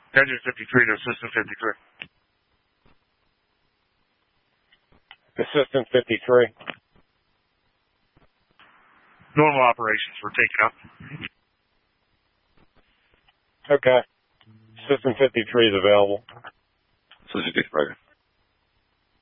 Engine 53 to Assistant 53. Assistant 53. Normal operations. We're taking up. Okay. Assistant 53 is available. Assistant 53.